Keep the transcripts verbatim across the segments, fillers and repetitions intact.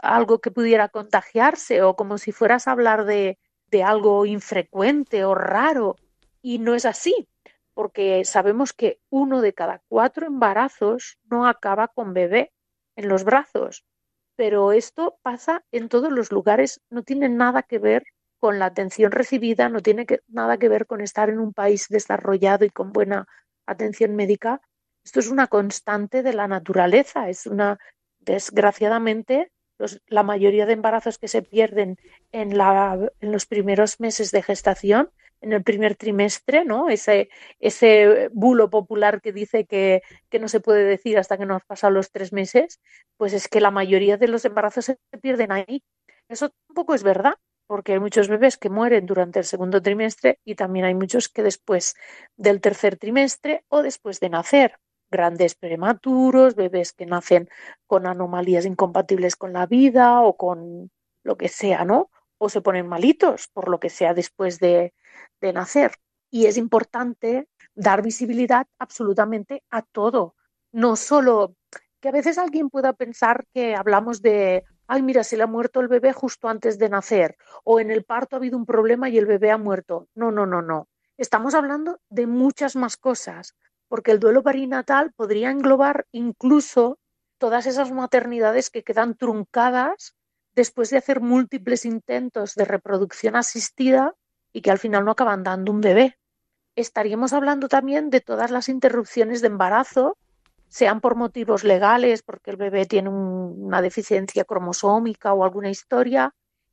algo que pudiera contagiarse o como si fueras a hablar de, de algo infrecuente o raro. Y no es así, porque sabemos que uno de cada cuatro embarazos no acaba con bebé en los brazos. Pero esto pasa en todos los lugares, no tiene nada que ver con la atención recibida, no tiene que- nada que ver con estar en un país desarrollado y con buena atención médica. Esto es una constante de la naturaleza, es una, desgraciadamente, los- la mayoría de embarazos que se pierden en la, en los primeros meses de gestación, en el primer trimestre, ¿no? Ese, ese bulo popular que dice que, que no se puede decir hasta que no has pasado los tres meses, pues es que la mayoría de los embarazos se pierden ahí. Eso tampoco es verdad, porque hay muchos bebés que mueren durante el segundo trimestre y también hay muchos que después del tercer trimestre o después de nacer. Grandes prematuros, bebés que nacen con anomalías incompatibles con la vida o con lo que sea, ¿no? O se ponen malitos por lo que sea después de, de nacer. Y es importante dar visibilidad absolutamente a todo, no solo que a veces alguien pueda pensar que hablamos de, ay, mira, se le ha muerto el bebé justo antes de nacer, o en el parto ha habido un problema y el bebé ha muerto. No, no, no, no. Estamos hablando de muchas más cosas, porque el duelo perinatal podría englobar incluso todas esas maternidades que quedan truncadas después de hacer múltiples intentos de reproducción asistida y que al final no acaban dando un bebé. Estaríamos hablando también de todas las interrupciones de embarazo, sean por motivos legales, porque el bebé tiene un- una deficiencia cromosómica o alguna historia,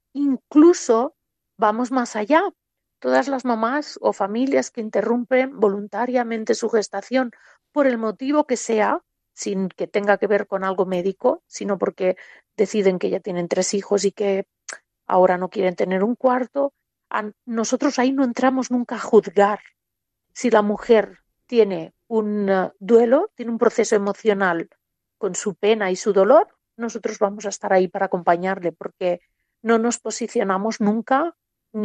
incluso vamos más allá. Todas las mamás o familias que interrumpen voluntariamente su gestación por el motivo que sea, sin que tenga que ver con algo médico, sino porque deciden que ya tienen tres hijos y que ahora no quieren tener un cuarto, a nosotros ahí no entramos nunca a juzgar si la mujer tiene un uh, duelo, tiene un proceso emocional con su pena y su dolor, nosotros vamos a estar ahí para acompañarle porque no nos posicionamos nunca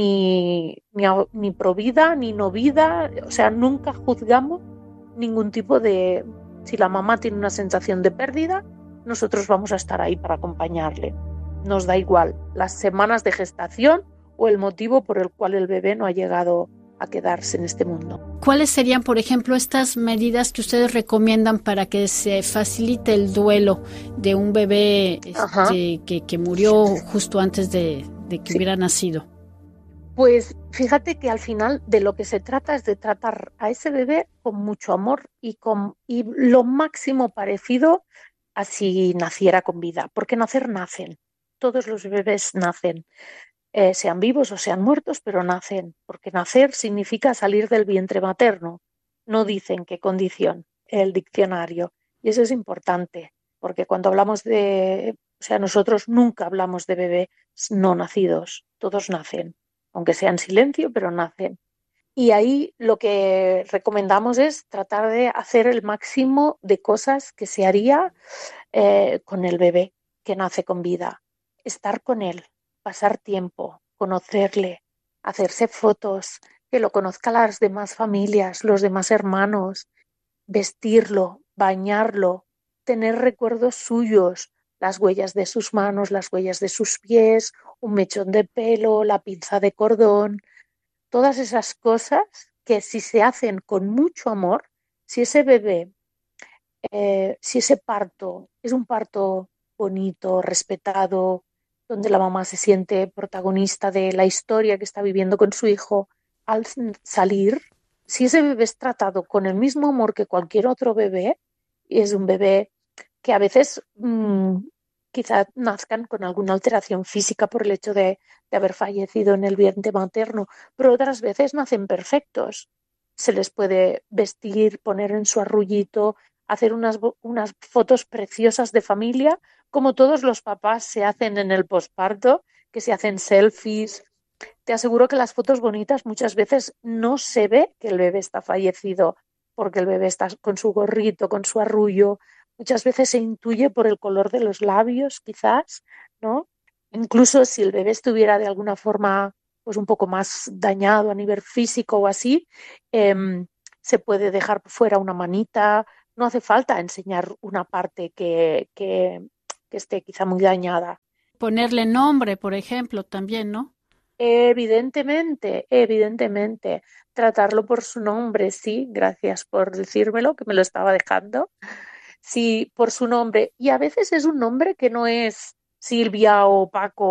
ni, ni, ni pro vida ni no vida, o sea, nunca juzgamos ningún tipo de... Si la mamá tiene una sensación de pérdida, nosotros vamos a estar ahí para acompañarle. Nos da igual las semanas de gestación o el motivo por el cual el bebé no ha llegado a quedarse en este mundo. ¿Cuáles serían, por ejemplo, estas medidas que ustedes recomiendan para que se facilite el duelo de un bebé este, que, que murió justo antes de, de que sí. hubiera nacido? Pues fíjate que al final de lo que se trata es de tratar a ese bebé con mucho amor y, con, y lo máximo parecido a si naciera con vida, porque nacer nacen, todos los bebés nacen. Eh, sean vivos o sean muertos, pero nacen, porque nacer significa salir del vientre materno. No dicen qué condición, el diccionario. Y eso es importante, porque cuando hablamos de, o sea, nosotros nunca hablamos de bebés no nacidos, todos nacen, aunque sea en silencio, pero nacen. Y ahí lo que recomendamos es tratar de hacer el máximo de cosas que se haría eh, con el bebé que nace con vida. Estar con él, pasar tiempo, conocerle, hacerse fotos, que lo conozcan las demás familias, los demás hermanos, vestirlo, bañarlo, tener recuerdos suyos, las huellas de sus manos, las huellas de sus pies, un mechón de pelo, la pinza de cordón, todas esas cosas que si se hacen con mucho amor, si ese bebé eh, si ese parto es un parto bonito, respetado, donde la mamá se siente protagonista de la historia que está viviendo con su hijo, al salir, si ese bebé es tratado con el mismo amor que cualquier otro bebé, y es un bebé que a veces mmm, quizá nazcan con alguna alteración física por el hecho de, de haber fallecido en el vientre materno, pero otras veces nacen perfectos. Se les puede vestir, poner en su arrullito, hacer unas, unas fotos preciosas de familia, como todos los papás se hacen en el posparto, que se hacen selfies. Te aseguro que las fotos bonitas muchas veces no se ve que el bebé está fallecido, porque el bebé está con su gorrito, con su arrullo. Muchas veces se intuye por el color de los labios, quizás, ¿no? Incluso si el bebé estuviera de alguna forma pues un poco más dañado a nivel físico o así, eh, se puede dejar fuera una manita. No hace falta enseñar una parte que, que, que esté quizá muy dañada. Ponerle nombre, por ejemplo, también, ¿no? Evidentemente, evidentemente. Tratarlo por su nombre, sí, gracias por decírmelo, que me lo estaba dejando. Sí, por su nombre. Y a veces es un nombre que no es Silvia o Paco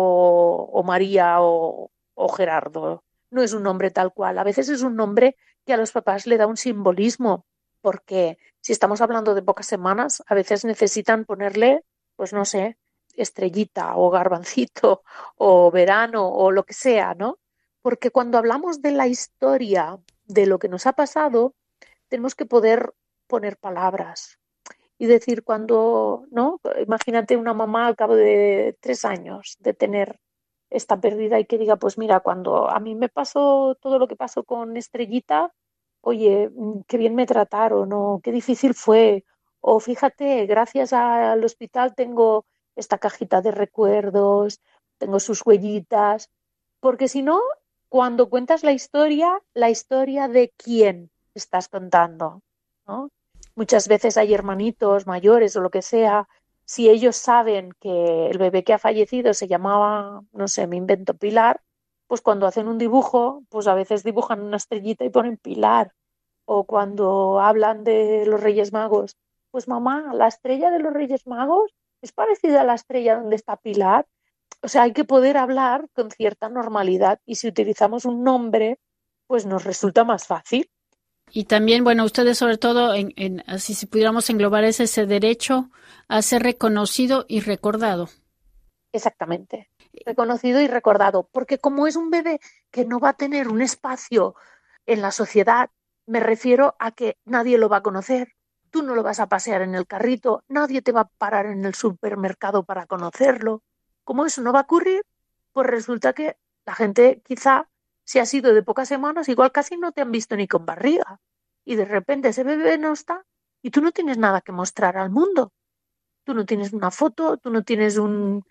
o María o, o Gerardo. No es un nombre tal cual. A veces es un nombre que a los papás le da un simbolismo, porque si estamos hablando de pocas semanas, a veces necesitan ponerle, pues no sé, estrellita o garbancito o verano o lo que sea, ¿no? Porque cuando hablamos de la historia de lo que nos ha pasado, tenemos que poder poner palabras y decir cuando, ¿no? Imagínate una mamá al cabo de tres años de tener esta pérdida y que diga, pues mira, cuando a mí me pasó todo lo que pasó con Estrellita, oye, qué bien me trataron, o qué difícil fue, o fíjate, gracias al hospital tengo esta cajita de recuerdos, tengo sus huellitas, porque si no, cuando cuentas la historia, la historia de quién estás contando, ¿no? Muchas veces hay hermanitos mayores o lo que sea, si ellos saben que el bebé que ha fallecido se llamaba, no sé, me invento Pilar, pues cuando hacen un dibujo, pues a veces dibujan una estrellita y ponen Pilar. O cuando hablan de los Reyes Magos, pues mamá, la estrella de los Reyes Magos es parecida a la estrella donde está Pilar. O sea, hay que poder hablar con cierta normalidad y si utilizamos un nombre, pues nos resulta más fácil. Y también, bueno, ustedes sobre todo, en, en, así si pudiéramos englobar ese, ese derecho a ser reconocido y recordado. Exactamente, reconocido y recordado, porque como es un bebé que no va a tener un espacio en la sociedad, me refiero a que nadie lo va a conocer, tú no lo vas a pasear en el carrito, nadie te va a parar en el supermercado para conocerlo. Como eso no va a ocurrir, pues resulta que la gente quizá, si ha sido de pocas semanas, igual casi no te han visto ni con barriga. Y de repente ese bebé no está y tú no tienes nada que mostrar al mundo. Tú no tienes una foto, tú no tienes un...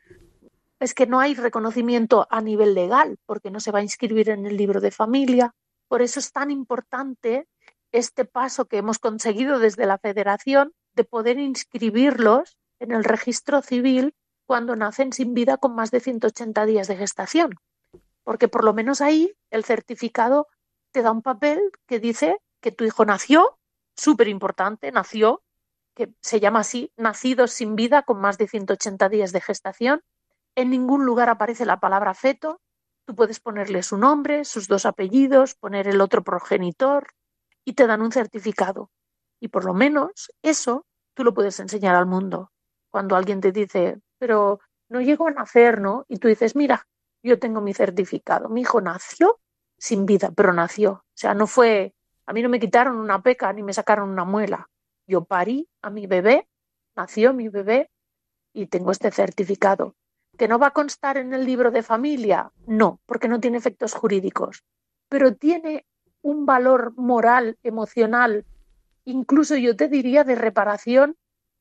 Es que no hay reconocimiento a nivel legal porque no se va a inscribir en el libro de familia. Por eso es tan importante este paso que hemos conseguido desde la Federación de poder inscribirlos en el registro civil cuando nacen sin vida con más de ciento ochenta días de gestación. Porque por lo menos ahí el certificado te da un papel que dice que tu hijo nació, súper importante, nació, que se llama así, nacidos sin vida con más de ciento ochenta días de gestación. En ningún lugar aparece la palabra feto. Tú puedes ponerle su nombre, sus dos apellidos, poner el otro progenitor y te dan un certificado. Y por lo menos eso tú lo puedes enseñar al mundo. Cuando alguien te dice, pero no llegó a nacer, ¿no? Y tú dices, mira, yo tengo mi certificado. Mi hijo nació sin vida, pero nació. O sea, no fue, a mí no me quitaron una peca ni me sacaron una muela. Yo parí a mi bebé, nació mi bebé y tengo este certificado. ¿Que no va a constar en el libro de familia? No, porque no tiene efectos jurídicos, pero tiene un valor moral, emocional, incluso yo te diría de reparación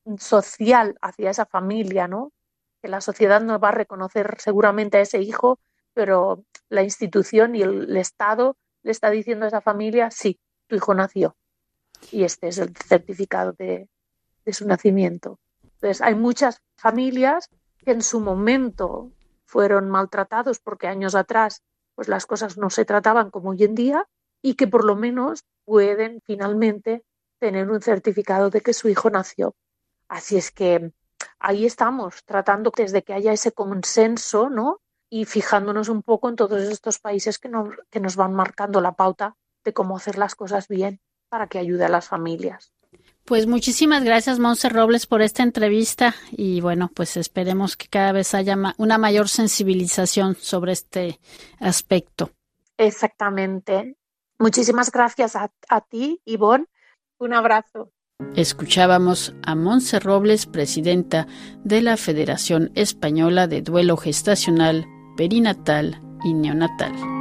social hacia esa familia, ¿no? Que la sociedad no va a reconocer seguramente a ese hijo, pero la institución y el, el Estado le está diciendo a esa familia, sí, tu hijo nació. Y este es el certificado de, de su nacimiento. Entonces, hay muchas familias que en su momento fueron maltratados porque años atrás pues las cosas no se trataban como hoy en día y que por lo menos pueden finalmente tener un certificado de que su hijo nació. Así es que ahí estamos, tratando desde que haya ese consenso, ¿no? Y fijándonos un poco en todos estos países que nos, que nos van marcando la pauta de cómo hacer las cosas bien para que ayude a las familias. Pues muchísimas gracias, Montse Robles, por esta entrevista y bueno, pues esperemos que cada vez haya ma- una mayor sensibilización sobre este aspecto. Exactamente. Muchísimas gracias a, a ti, Ivonne. Un abrazo. Escuchábamos a Montse Robles, presidenta de la Federación Española de Duelo Gestacional, Perinatal y Neonatal.